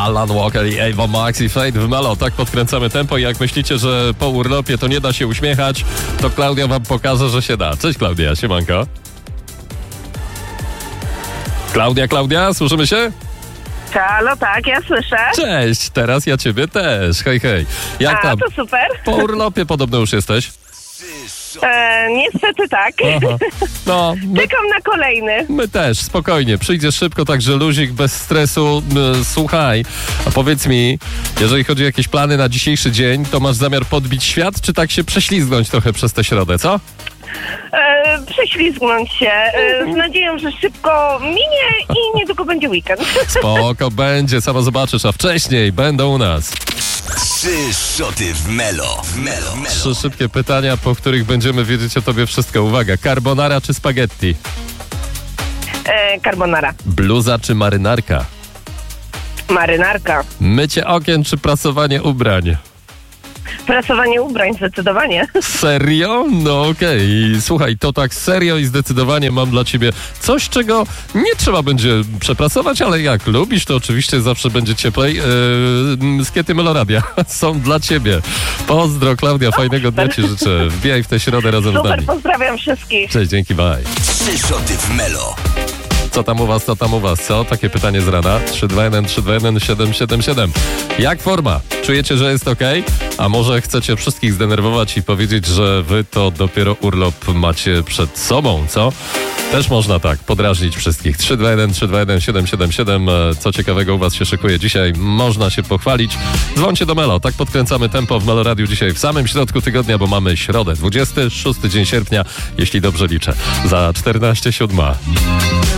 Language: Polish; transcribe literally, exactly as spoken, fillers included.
Alan Walker i Ava Max i Fade w Melo. Tak podkręcamy tempo i jak myślicie, że po urlopie to nie da się uśmiechać, to Klaudia wam pokaże, że się da. Cześć Klaudia, siemanko. Klaudia, Klaudia, słyszymy się? Halo, tak, ja słyszę. Cześć, teraz ja ciebie też. Hej, hej. Jak A, tam? to super. Po urlopie podobno już jesteś? E, niestety tak. Aha. No, my, Czekam na kolejny. my też, spokojnie. Przyjdziesz szybko, także luzik, bez stresu. Yy, Słuchaj, a powiedz mi, jeżeli chodzi o jakieś plany na dzisiejszy dzień, to masz zamiar podbić świat, czy tak się prześlizgnąć trochę przez tę środę, co? E, prześlizgnąć się e, z nadzieją, że szybko minie i niedługo będzie weekend. Spoko, będzie, sama zobaczysz, a wcześniej będą u nas Trzy szoty w Melo. W Melo. Melo. trzy szybkie pytania, po których będziemy wiedzieć o tobie wszystko. Uwaga, carbonara czy spaghetti? E, carbonara. Bluza czy marynarka? Marynarka. Mycie okien czy prasowanie ubrań? Prasowanie ubrań zdecydowanie. Serio? No okej. Okay. Słuchaj, to tak serio i zdecydowanie mam dla ciebie coś, czego nie trzeba będzie przepracować, ale jak lubisz, to oczywiście zawsze będzie cieplej. Yy, skiety Meloradia są dla ciebie. Pozdro, Klaudia, fajnego dnia ci życzę. Wbijaj w tę środę razem z Super, nami. pozdrawiam wszystkich. Cześć, dzięki, bye. Trzy szoty w Melo. Co tam u was, co tam u was, co? Takie pytanie z rana. trzy dwa jeden trzy dwa jeden siedem siedem siedem. Jak forma? Czujecie, że jest ok? A może chcecie wszystkich zdenerwować i powiedzieć, że wy to dopiero urlop macie przed sobą, co? Też można tak podrażnić wszystkich. trzy dwa jeden trzy dwa jeden siedem siedem siedem. Co ciekawego u was się szykuje dzisiaj? Można się pochwalić. Dzwońcie do Melo. Tak podkręcamy tempo w Melo Radiu dzisiaj w samym środku tygodnia, bo mamy środę, dwudziesty szósty dzień sierpnia, jeśli dobrze liczę. Za czternaście siódma.